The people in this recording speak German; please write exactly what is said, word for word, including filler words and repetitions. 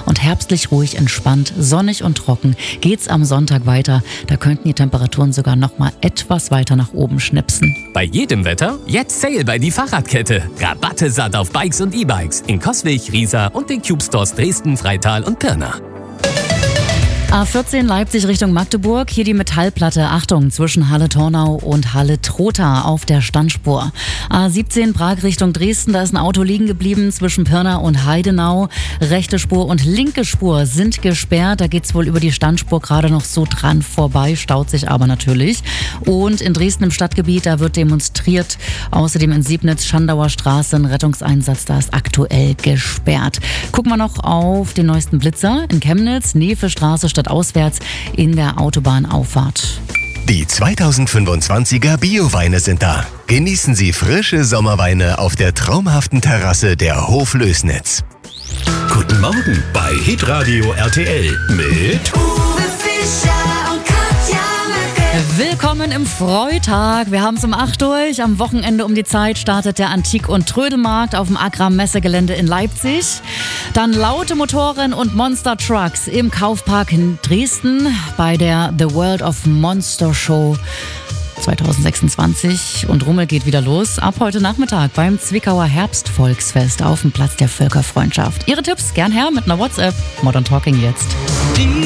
und herbstlich ruhig entspannt, sonnig und trocken geht's am Sonntag weiter. Da könnten die Temperaturen sogar noch mal etwas weiter nach oben schnipsen. Bei jedem Wetter jetzt Sale bei die Fahrradkette. Rabatte satt auf Bikes und E-Bikes in Coswig, Riesa und den Cube Stores Dresden, Freital und Pirna. A vierzehn Leipzig Richtung Magdeburg, hier die Metallplatte, Achtung, zwischen Halle-Tornau und Halle-Trotha auf der Standspur. A siebzehn Prag Richtung Dresden, da ist ein Auto liegen geblieben zwischen Pirna und Heidenau. Rechte Spur und linke Spur sind gesperrt, da geht's wohl über die Standspur gerade noch so dran vorbei, staut sich aber natürlich. Und in Dresden im Stadtgebiet, da wird demonstriert. Außerdem in Siebnitz, Schandauer Straße, ein Rettungseinsatz, da ist aktuell gesperrt. Gucken wir noch auf den neuesten Blitzer in Chemnitz, Nefe-Straße statt auswärts in der Autobahnauffahrt. Die zweitausendfünfundzwanziger Bio-Weine sind da. Genießen Sie frische Sommerweine auf der traumhaften Terrasse der Hof Lößnitz. Guten Morgen bei Hitradio R T L mit Uwe Fischer und Katja Möcke. Willkommen im Freitag. Wir haben es um acht durch. Am Wochenende um die Zeit startet der Antik- und Trödelmarkt auf dem Agra-Messegelände in Leipzig. Dann laute Motoren und Monster Trucks im Kaufpark in Dresden bei der The World of Monster Show zweitausendsechsundzwanzig. Und Rummel geht wieder los ab heute Nachmittag beim Zwickauer Herbstvolksfest auf dem Platz der Völkerfreundschaft. Ihre Tipps gern her mit einer WhatsApp. Modern Talking jetzt.